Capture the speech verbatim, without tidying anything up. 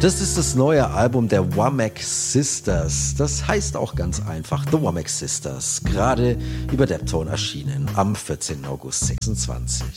Das ist das neue Album der Womack Sisters. Das heißt auch ganz einfach The Womack Sisters. Gerade über Deptone erschienen am vierzehnten August sechsundzwanzig.